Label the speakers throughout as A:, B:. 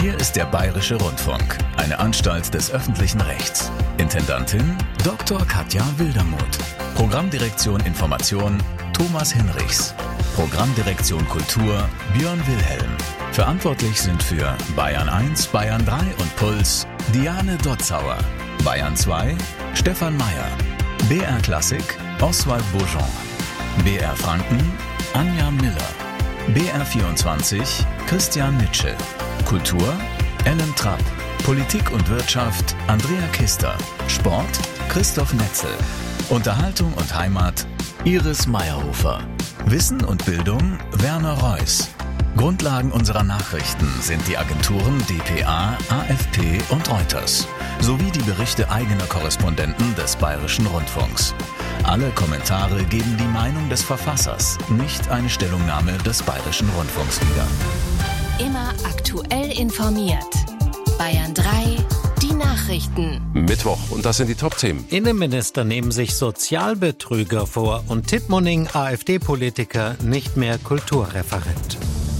A: Hier ist der Bayerische Rundfunk, eine Anstalt des öffentlichen Rechts. Intendantin Dr. Katja Wildermuth. Programmdirektion Information Thomas Hinrichs. Programmdirektion Kultur Björn Wilhelm. Verantwortlich sind für Bayern 1, Bayern 3 und Puls Diane Dotzauer. Bayern 2 Stefan Meyer. BR Klassik Oswald Bourgeon. BR Franken Anja Miller. BR 24 Christian Nitsche. Kultur Ellen Trapp. Politik und Wirtschaft Andrea Kister. Sport Christoph Netzel. Unterhaltung und Heimat Iris Meyerhofer. Wissen und Bildung Werner Reuss. Grundlagen unserer Nachrichten sind die Agenturen dpa, AFP und Reuters sowie die Berichte eigener Korrespondenten des Bayerischen Rundfunks. Alle Kommentare geben die Meinung des Verfassers, nicht eine Stellungnahme des Bayerischen Rundfunks wieder.
B: Immer aktuell informiert. Bayern 3, die Nachrichten.
C: Mittwoch, und das sind die Top-Themen.
D: Innenminister nehmen sich Sozialbetrüger vor und Tittmoning AfD-Politiker nicht mehr Kulturreferent.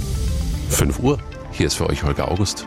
C: 5 Uhr, hier ist für euch Holger August.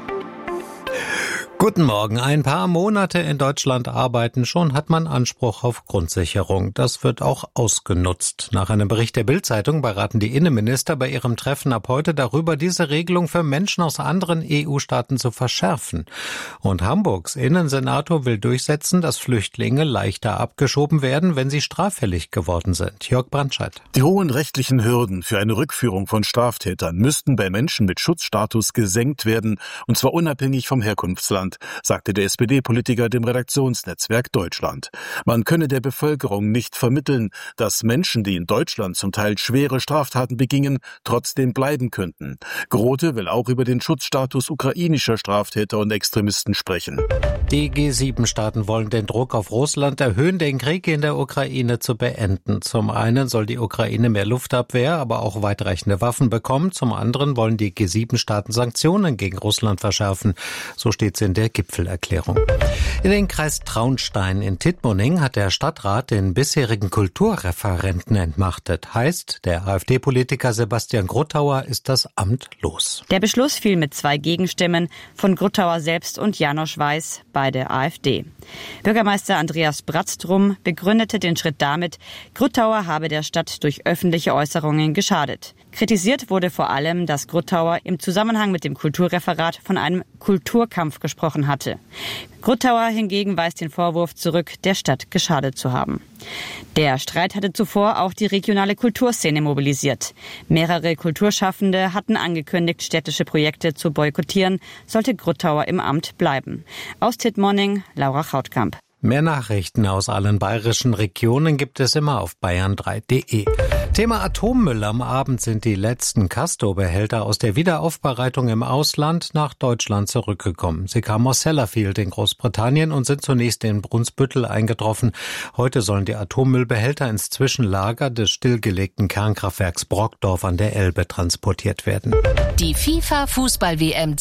D: Guten Morgen. Ein paar Monate in Deutschland arbeiten, schon hat man Anspruch auf Grundsicherung. Das wird auch ausgenutzt. Nach einem Bericht der Bild-Zeitung beraten die Innenminister bei ihrem Treffen ab heute darüber, diese Regelung für Menschen aus anderen EU-Staaten zu verschärfen. Und Hamburgs Innensenator will durchsetzen, dass Flüchtlinge leichter abgeschoben werden, wenn sie straffällig geworden sind. Jörg Brandscheid.
E: Die hohen rechtlichen Hürden für eine Rückführung von Straftätern müssten bei Menschen mit Schutzstatus gesenkt werden, und zwar unabhängig vom Herkunftsland, sagte der SPD-Politiker dem Redaktionsnetzwerk Deutschland. Man könne der Bevölkerung nicht vermitteln, dass Menschen, die in Deutschland zum Teil schwere Straftaten begingen, trotzdem bleiben könnten. Grote will auch über den Schutzstatus ukrainischer Straftäter und Extremisten sprechen.
D: Die G7-Staaten wollen den Druck auf Russland erhöhen, den Krieg in der Ukraine zu beenden. Zum einen soll die Ukraine mehr Luftabwehr, aber auch weitreichende Waffen bekommen. Zum anderen wollen die G7-Staaten Sanktionen gegen Russland verschärfen. So steht es in der Gipfelerklärung. In den Kreis Traunstein in Tittmoning hat der Stadtrat den bisherigen Kulturreferenten entmachtet. Heißt, der AfD-Politiker Sebastian Gruttauer ist das Amt los.
F: Der Beschluss fiel mit 2 Gegenstimmen von Gruttauer selbst und Janosch Weiß, beide AfD. Bürgermeister Andreas Bratztrum begründete den Schritt damit, Gruttauer habe der Stadt durch öffentliche Äußerungen geschadet. Kritisiert wurde vor allem, dass Gruttauer im Zusammenhang mit dem Kulturreferat von einem Kulturkampf gesprochen hatte. Gruttauer hingegen weist den Vorwurf zurück, der Stadt geschadet zu haben. Der Streit hatte zuvor auch die regionale Kulturszene mobilisiert. Mehrere Kulturschaffende hatten angekündigt, städtische Projekte zu boykottieren, sollte Gruttauer im Amt bleiben. Aus Tittmoning, Laura Chautkamp.
D: Mehr Nachrichten aus allen bayerischen Regionen gibt es immer auf bayern3.de. Thema Atommüll. Am Abend sind die letzten Castor-Behälter aus der Wiederaufbereitung im Ausland nach Deutschland zurückgekommen. Sie kamen aus Sellafield in Großbritannien und sind zunächst in Brunsbüttel eingetroffen. Heute sollen die Atommüllbehälter ins Zwischenlager des stillgelegten Kernkraftwerks Brockdorf an der Elbe transportiert werden.
B: Die FIFA-Fußball-WM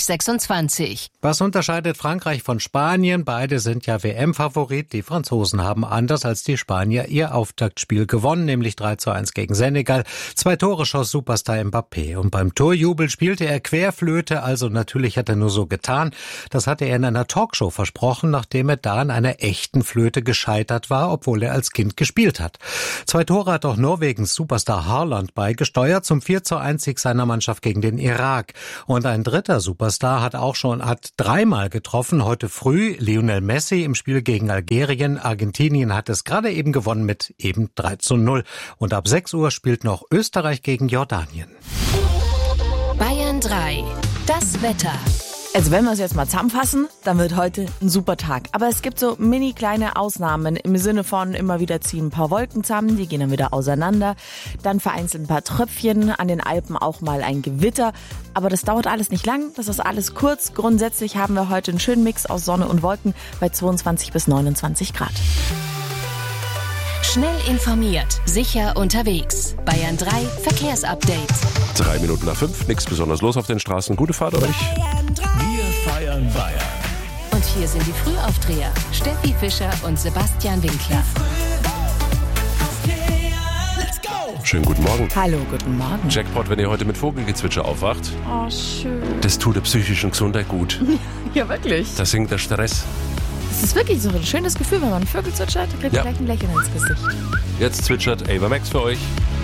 B: 2026.
D: Was unterscheidet Frankreich von Spanien? Beide sind ja WM-Favorit. Die Franzosen haben anders als die Spanier ihr Auftaktspiel gewonnen, nämlich 3:1 gegen Senegal. 2 Tore schoss Superstar Mbappé. Und beim Torjubel spielte er Querflöte, also natürlich hat er nur so getan. Das hatte er in einer Talkshow versprochen, nachdem er da an einer echten Flöte gescheitert war, obwohl er als Kind gespielt hat. 2 Tore hat auch Norwegens Superstar Haaland beigesteuert zum 4:1 Sieg seiner Mannschaft gegen den Irak. Und ein dritter Superstar hat 3-mal getroffen. Heute früh Lionel Messi im Spiel gegen Algerien. Argentinien hat es gerade eben gewonnen mit eben 3:0. Und ab 6 Uhr spielt noch Österreich gegen Jordanien.
B: Bayern 3, das Wetter.
G: Also wenn wir es jetzt mal zusammenfassen, dann wird heute ein super Tag. Aber es gibt so mini kleine Ausnahmen im Sinne von immer wieder ziehen ein paar Wolken zusammen, die gehen dann wieder auseinander. Dann vereinzelt ein paar Tröpfchen, an den Alpen auch mal ein Gewitter. Aber das dauert alles nicht lang, das ist alles kurz. Grundsätzlich haben wir heute einen schönen Mix aus Sonne und Wolken bei 22 bis 29 Grad.
B: Schnell informiert, sicher unterwegs. Bayern 3 Verkehrsupdate.
C: 3 Minuten nach 5, nichts besonders los auf den Straßen. Gute Fahrt euch.
A: Wir feiern Bayern.
B: Und hier sind die Frühaufdreher. Steffi Fischer und Sebastian Winkler.
C: Schönen guten Morgen.
G: Hallo, guten Morgen.
C: Jackpot, wenn ihr heute mit Vogelgezwitscher aufwacht.
G: Oh, schön.
C: Das tut der psychischen Gesundheit gut.
G: Ja, wirklich.
C: Das sinkt der Stress.
G: Es ist wirklich so ein schönes Gefühl, wenn man Vögel zwitschert, kriegt man gleich ein Lächeln ins Gesicht.
C: Jetzt zwitschert Ava Max für euch.